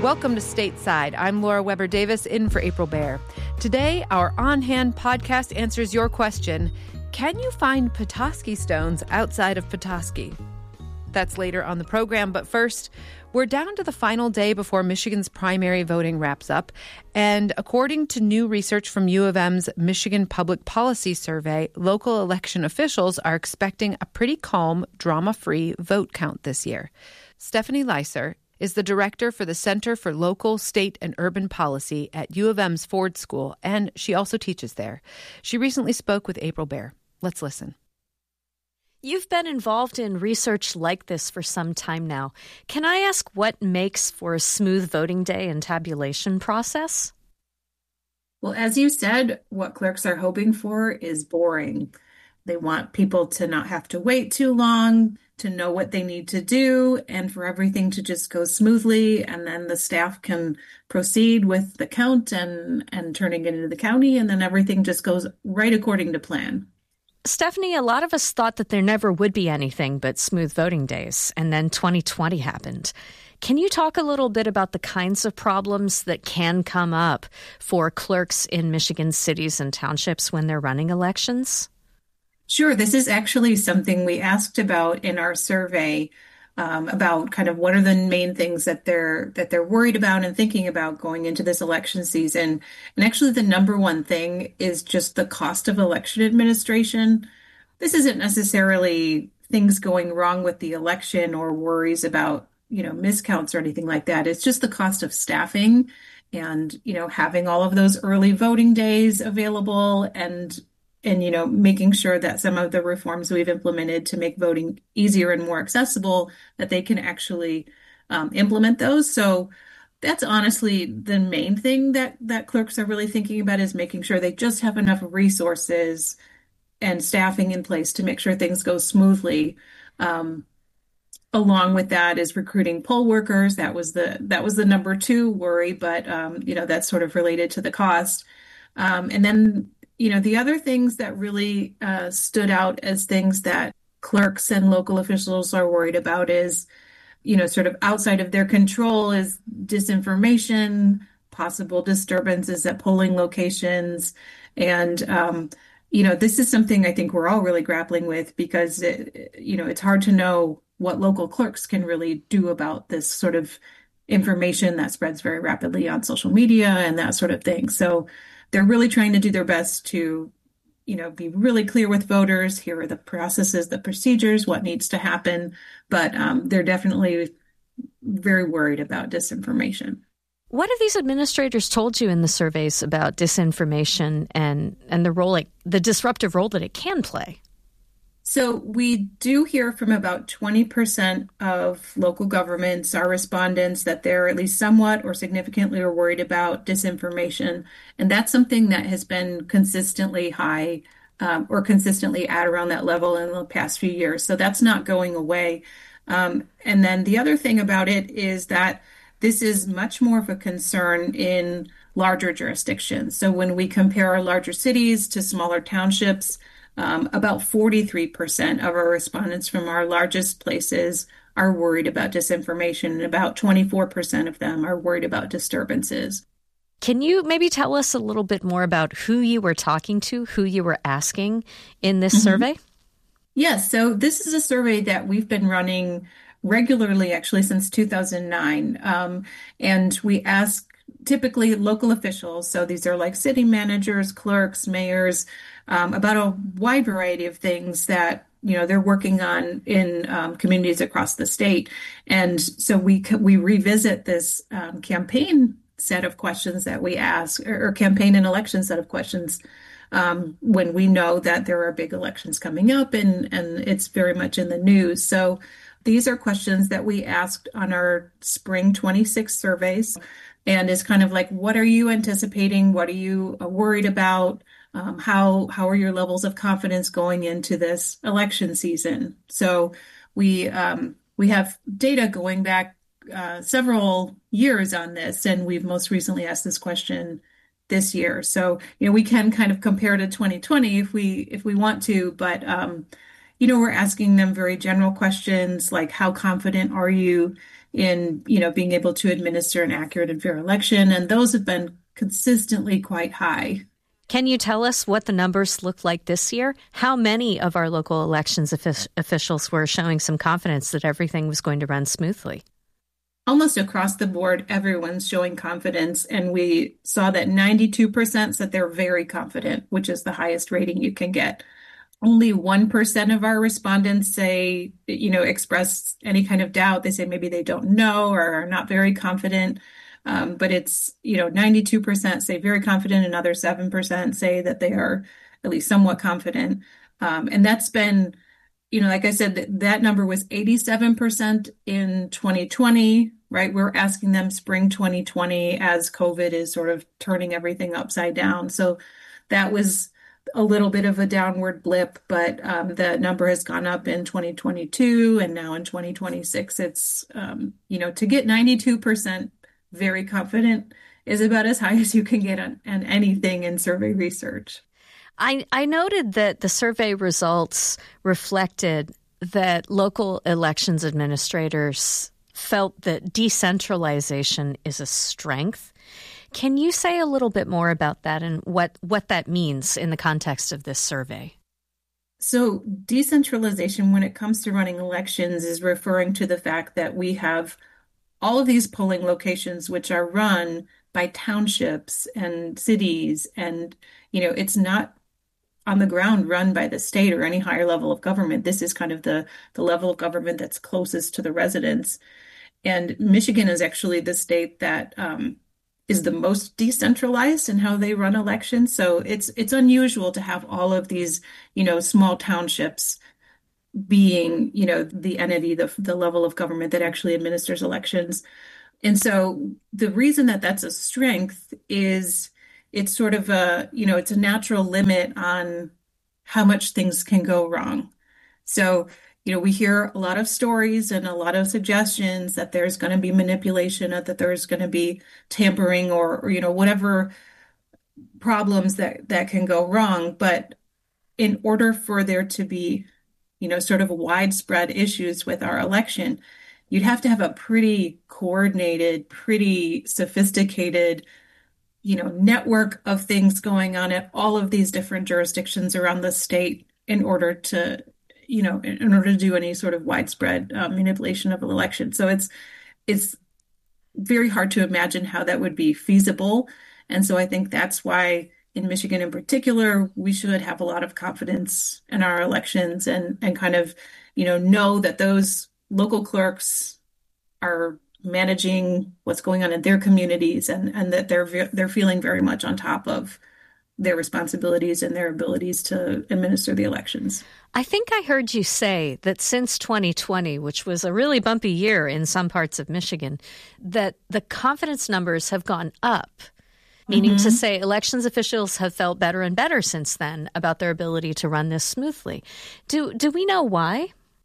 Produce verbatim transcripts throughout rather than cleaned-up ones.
Welcome to Stateside. I'm Laura Weber Davis, in for April Baer. Today, our On Hand podcast answers your question, can you find Petoskey stones outside of Petoskey? That's later on the program, but first, we're down to the final day before Michigan's primary voting wraps up, and according to new research from U of M's Michigan Public Policy Survey, local election officials are expecting a pretty calm, drama-free vote count this year. Stephanie Leiser is the director for the Center for Local, State, and Urban Policy at U of M's Ford School, and she also teaches there. She recently spoke with April Baer. Let's listen. You've been involved in research like this for some time now. Can I ask what makes for a smooth voting day and tabulation process? Well, as you said, what clerks are hoping for is boring. They want people to not have to wait too long, to know what they need to do, and for everything to just go smoothly, and then the staff can proceed with the count and, and turning it into the county, and then everything just goes right according to plan. Stephanie, a lot of us thought that there never would be anything but smooth voting days, and then twenty twenty happened. Can you talk a little bit about the kinds of problems that can come up for clerks in Michigan cities and townships when they're running elections? Sure. This is actually something we asked about in our survey, um, about kind of what are the main things that they're that they're worried about and thinking about going into this election season. And actually, the number one thing is just the cost of election administration. This isn't necessarily things going wrong with the election or worries about, you know, miscounts or anything like that. It's just the cost of staffing and, you know, having all of those early voting days available and And, you know, making sure that some of the reforms we've implemented to make voting easier and more accessible, that they can actually um, implement those. So that's honestly the main thing that, that clerks are really thinking about, is making sure they just have enough resources and staffing in place to make sure things go smoothly. Um, along with that is recruiting poll workers. That was the that was the number two worry, but, um, you know, that's sort of related to the cost. Um, and then You know, the other things that really uh, stood out as things that clerks and local officials are worried about is, you know, sort of outside of their control is disinformation, possible disturbances at polling locations. And, um, you know, this is something I think we're all really grappling with because, it, you know, it's hard to know what local clerks can really do about this sort of information that spreads very rapidly on social media and that sort of thing. So they're really trying to do their best to, you know, be really clear with voters. Here are the processes, the procedures, what needs to happen. But um, they're definitely very worried about disinformation. What have these administrators told you in the surveys about disinformation and, and the role, it, the disruptive role that it can play? So we do hear from about twenty percent of local governments, our respondents, that they're at least somewhat or significantly are worried about disinformation. And that's something that has been consistently high um, or consistently at around that level in the past few years. So that's not going away. Um, and then the other thing about it is that this is much more of a concern in larger jurisdictions. So when we compare our larger cities to smaller townships, Um, about forty-three percent of our respondents from our largest places are worried about disinformation, and about twenty-four percent of them are worried about disturbances. Can you maybe tell us a little bit more about who you were talking to, who you were asking in this mm-hmm. survey? Yes, so this is a survey that we've been running regularly, actually, since two thousand nine. Um, and we ask typically local officials, so these are like city managers, clerks, mayors, um, about a wide variety of things that, you know, they're working on in um, communities across the state. And so we we revisit this um, campaign set of questions that we ask, or, or campaign and election set of questions, um, when we know that there are big elections coming up and, and it's very much in the news. So these are questions that we asked on our spring twenty-six surveys. And it's kind of like, what are you anticipating? What are you worried about? Um, how how are your levels of confidence going into this election season? So we um, we have data going back uh, several years on this, and we've most recently asked this question this year. So, you know, we can kind of compare to twenty twenty if we if we want to, but um, you know, we're asking them very general questions like, how confident are you in, you know, being able to administer an accurate and fair election. And those have been consistently quite high. Can you tell us what the numbers look like this year? How many of our local elections offic- officials were showing some confidence that everything was going to run smoothly? Almost across the board, everyone's showing confidence. And we saw that ninety-two percent said they're very confident, which is the highest rating you can get. Only one percent of our respondents say, you know, express any kind of doubt. They say maybe they don't know or are not very confident. Um, but it's, you know, ninety-two percent say very confident. Another seven percent say that they are at least somewhat confident. Um, and that's been, you know, like I said, that, that number was eighty-seven percent in twenty twenty, right? We're asking them spring twenty twenty as COVID is sort of turning everything upside down. So that was a little bit of a downward blip, but um, the number has gone up in twenty twenty-two, and now in twenty twenty-six, it's, um, you know, to get ninety-two percent very confident is about as high as you can get on, on anything in survey research. I, I noted that the survey results reflected that local elections administrators felt that decentralization is a strength. Can you say a little bit more about that and what, what that means in the context of this survey? So decentralization, when it comes to running elections, is referring to the fact that we have all of these polling locations which are run by townships and cities. And, you know, it's not on the ground run by the state or any higher level of government. This is kind of the, the level of government that's closest to the residents. And Michigan is actually the state that um, is the most decentralized in how they run elections. So it's it's unusual to have all of these, you know, small townships being, you know, the entity, the the level of government that actually administers elections. And so the reason that that's a strength is it's sort of a, you know, it's a natural limit on how much things can go wrong. So, you know, we hear a lot of stories and a lot of suggestions that there's going to be manipulation, or that there's going to be tampering, or, or, you know, whatever problems that, that can go wrong. But in order for there to be, you know, sort of widespread issues with our election, you'd have to have a pretty coordinated, pretty sophisticated, you know, network of things going on at all of these different jurisdictions around the state in order to, you know, in order to do any sort of widespread uh, manipulation of an election. So it's it's very hard to imagine how that would be feasible. And so I think that's why in Michigan in particular, we should have a lot of confidence in our elections and and kind of, you know, know that those local clerks are managing what's going on in their communities, and, and that they're they're feeling very much on top of their responsibilities and their abilities to administer the elections. I think I heard you say that since twenty twenty, which was a really bumpy year in some parts of Michigan, that the confidence numbers have gone up, meaning mm-hmm. to say elections officials have felt better and better since then about their ability to run this smoothly. Do do we know why?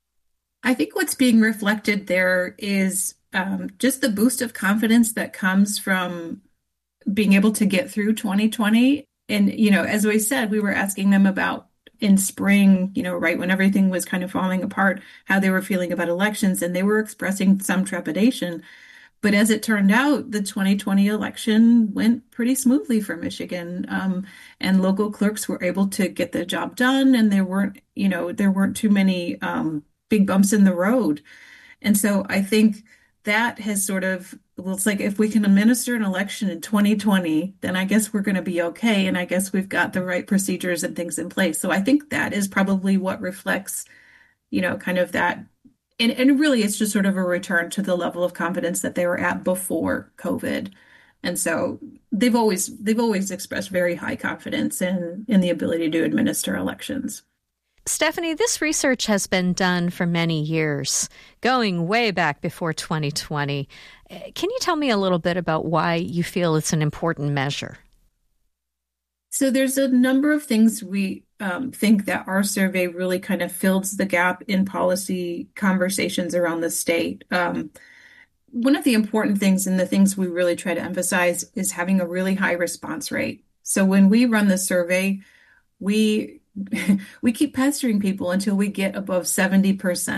I think what's being reflected there is um, just the boost of confidence that comes from being able to get through twenty twenty. And, you know, as we said, we were asking them about in spring, you know, right when everything was kind of falling apart, how they were feeling about elections, and they were expressing some trepidation. But as it turned out, the twenty twenty election went pretty smoothly for Michigan, um, and local clerks were able to get the job done, and there weren't, you know, there weren't too many um, big bumps in the road. And so I think that has sort of, well, it's like if we can administer an election in twenty twenty, then I guess we're going to be okay. And I guess we've got the right procedures and things in place. So I think that is probably what reflects, you know, kind of that. And, and really, it's just sort of a return to the level of confidence that they were at before COVID. And so they've always they've always expressed very high confidence in, in the ability to administer elections. Stephanie, this research has been done for many years, going way back before twenty twenty. Can you tell me a little bit about why you feel it's an important measure? So there's a number of things we um, think that our survey really kind of fills the gap in policy conversations around the state. Um, one of the important things, and the things we really try to emphasize, is having a really high response rate. So when we run the survey, we we keep pestering people until we get above seventy percent.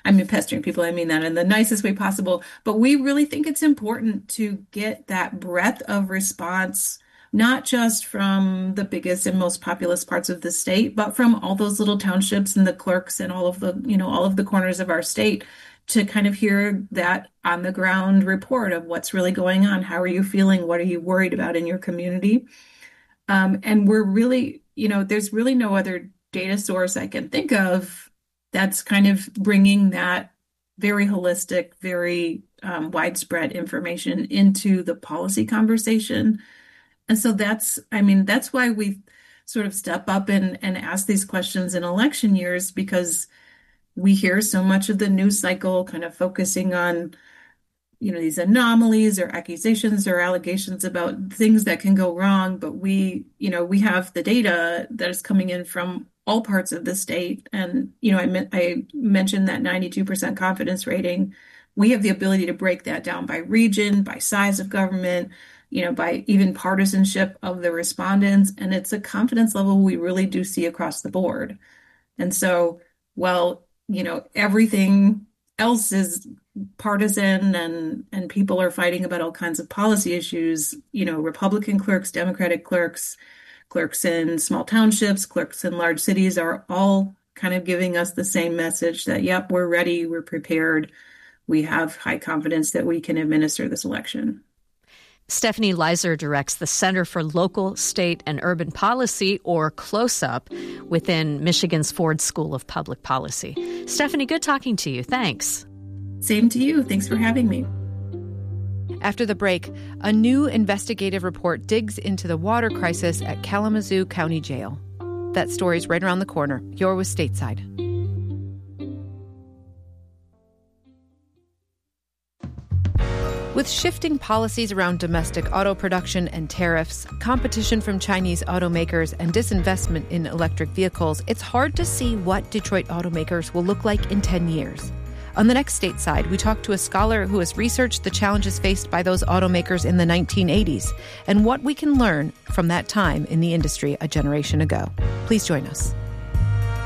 I mean, pestering people, I mean that in the nicest way possible. But we really think it's important to get that breadth of response, not just from the biggest and most populous parts of the state, but from all those little townships and the clerks and all of the, you know, all of the corners of our state, to kind of hear that on the ground report of what's really going on. How are you feeling? What are you worried about in your community? Um, and we're really, you know, there's really no other data source I can think of that's kind of bringing that very holistic, very um, widespread information into the policy conversation. And so that's, I mean, that's why we sort of step up and, and ask these questions in election years, because we hear so much of the news cycle kind of focusing on, you know, these anomalies or accusations or allegations about things that can go wrong. But we, you know, we have the data that is coming in from all parts of the state. And, you know, I, me- I mentioned that ninety-two percent confidence rating. We have the ability to break that down by region, by size of government, you know, by even partisanship of the respondents. And it's a confidence level we really do see across the board. And so, well, you know, everything else is partisan and and people are fighting about all kinds of policy issues, you know, Republican clerks, Democratic clerks, clerks in small townships, clerks in large cities are all kind of giving us the same message that, yep, we're ready, we're prepared, we have high confidence that we can administer this election. Stephanie Leiser directs the Center for Local, State, and Urban Policy, or CLOSUP, within Michigan's Ford School of Public Policy. Stephanie, good talking to you. Thanks. Same to you. Thanks for having me. After the break, a new investigative report digs into the water crisis at Kalamazoo County Jail. That story's right around the corner. You're with Stateside. With shifting policies around domestic auto production and tariffs, competition from Chinese automakers, and disinvestment in electric vehicles, it's hard to see what Detroit automakers will look like in ten years. On the next Stateside, we talk to a scholar who has researched the challenges faced by those automakers in the nineteen eighties and what we can learn from that time in the industry a generation ago. Please join us.